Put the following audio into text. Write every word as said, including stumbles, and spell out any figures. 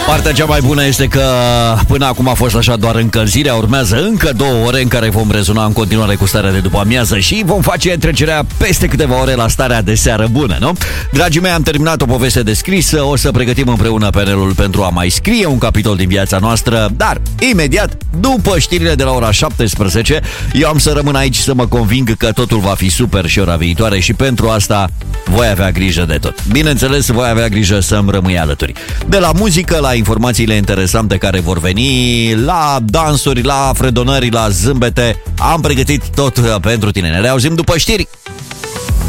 Partea cea mai bună este că până acum a fost așa doar încălzirea. Urmează încă două ore în care vom rezona în continuare cu starea de după amiază și vom face trecerea peste câteva ore la starea de seară bună, nu? Dragii mei, am terminat o poveste descrisă. O să pregătim împreună panelul pentru a mai scrie un capitol din viața noastră. Dar imediat, după știrile de la ora șaptesprezece, eu am să rămân aici să mă conving că totul va fi super și ora viitoare. Și pentru asta voi avea grijă de tot. Bineînțeles, voi avea grijă să-mi rămâi alături. De la muzică, la informațiile interesante care vor veni, la dansuri, la fredonări, la zâmbete, am pregătit tot pentru tine. Ne reauzim după știri!